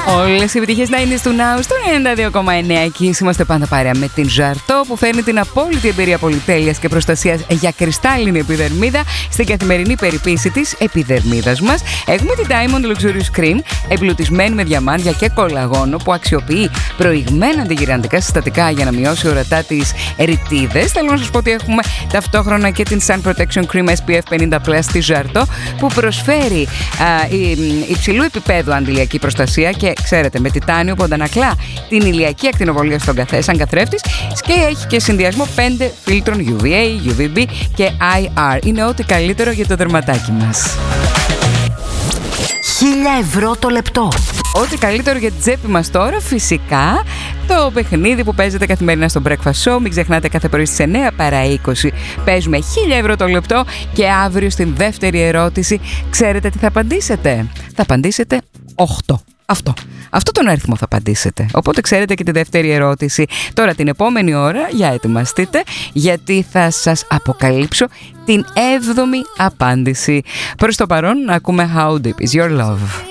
Όλες οι επιτυχίες να είναι στο Now στο 92,9. Εκεί είμαστε πάντα παρέα με την Ζαρτό που φέρνει την απόλυτη εμπειρία πολυτέλειας και προστασίας για κρυστάλλινη επιδερμίδα στην καθημερινή περιποίηση της επιδερμίδας μας. Έχουμε την Diamond Luxurious Cream εμπλουτισμένη με διαμάντια και κολαγόνο που αξιοποιεί προηγμένα αντιγυραντικά συστατικά για να μειώσει ορατά τις ρητίδες. Θέλω να σας πω ότι έχουμε ταυτόχρονα και την Sun Protection Cream SPF 50+ στη Ζαρτό που προσφέρει υψηλού επίπεδου αντιλιακή προστασία και ξέρετε, με τιτάνιο που αντανακλά την ηλιακή ακτινοβολία σαν καθρέφτης και έχει και συνδυασμό 5 φίλτρων UVA, UVB και IR. Είναι ό,τι καλύτερο για το δερματάκι μας. 1.000 ευρώ το λεπτό. Ό,τι καλύτερο για την τσέπη μας τώρα, φυσικά, το παιχνίδι που παίζετε καθημερινά στο Breakfast Show. Μην ξεχνάτε, κάθε πρωί στις 9 παρά 20 παίζουμε 1.000 ευρώ το λεπτό και αύριο στην δεύτερη ερώτηση ξέρετε τι θα απαντήσετε? Θα απαντήσετε 8. Αυτό τον αριθμό θα απαντήσετε. Οπότε ξέρετε και τη δεύτερη ερώτηση. Τώρα την επόμενη ώρα, για ετοιμαστείτε, γιατί θα σας αποκαλύψω την 7η απάντηση. Προς το παρόν, να ακούμε How Deep Is Your Love.